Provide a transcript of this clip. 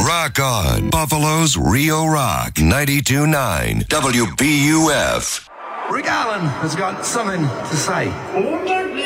Rock on. Buffalo's Rio Rock 92.9 WBUF. Rick Allen has got something to say.